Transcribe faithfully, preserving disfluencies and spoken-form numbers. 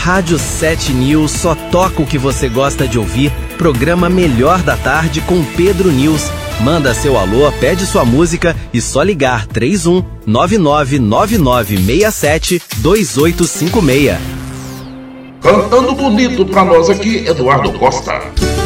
Rádio sete News só toca o que você gosta de ouvir. Programa Melhor da Tarde com Pedro News. Manda seu alô, pede sua música e só ligar três um nove nove nove nove seis sete dois oito cinco seis. Cantando bonito pra nós aqui, Eduardo Costa.